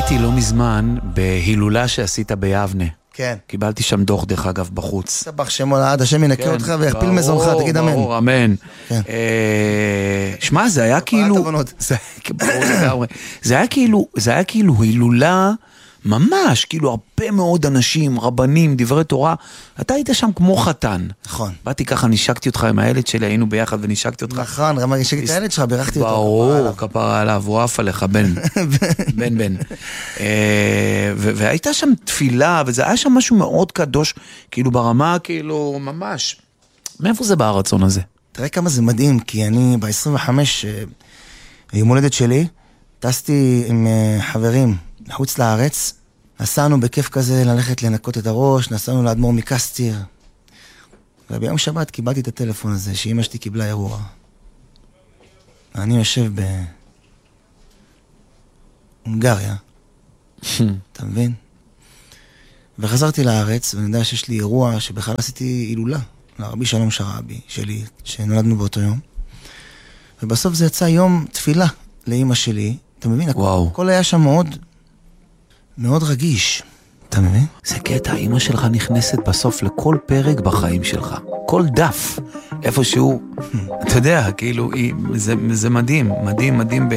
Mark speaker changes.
Speaker 1: הייתי לא מזמן בהילולה שעשית ביבנה.
Speaker 2: כן.
Speaker 1: קיבלתי שם דוח דרך אגב בחוץ.
Speaker 2: סבח שמו לעד, השם ינקה אותך ויכפיל מזונך, תגיד אמן.
Speaker 1: ברור, אמן. שמע, זה היה כאילו... זה היה כאילו הילולה ממש, כאילו הרבה מאוד אנשים, רבנים, דברי תורה. אתה היית שם כמו חתן.
Speaker 2: נכון.
Speaker 1: באתי ככה, נשקתי אותך עם הילד שלי, היינו ביחד ונשקתי אותך.
Speaker 2: נכון, גם נשקתי את הילד שלך, בירכתי אותו.
Speaker 1: ברור, כפרה עליו, הוא עף עליך, בן. והייתה שם תפילה, וזה היה שם משהו מאוד קדוש, כאילו ברמה, כאילו ממש. מאיפה זה בא הרצון הזה?
Speaker 2: תראה כמה זה מדהים, כי אני ב-25, יום הולדת שלי, טסתי עם חברים לחוץ לארץ, נסענו בכיף כזה ללכת לנקות את הראש, נסענו לאדמו"ר מקסטיר, וביום שבת קיבלתי את הטלפון הזה, שאמא שלי קיבלה אירוע. אני יושב בהונגריה, אתה מבין? וחזרתי לארץ, ואני יודע שיש לי אירוע שבכלל עשיתי הילולה, לרבי שלום שרעבי שלי, שנולדנו באותו יום. ובסוף זה יצא יום תפילה לאמא שלי, אתה מבין? הכל היה שם מאוד רגיש, אתה מבין?
Speaker 1: זה קטע, אמא שלך נכנסת בסוף לכל פרק בחיים שלך. כל דף, איפשהו, אתה יודע, כאילו, זה מדהים, מדהים, מדהים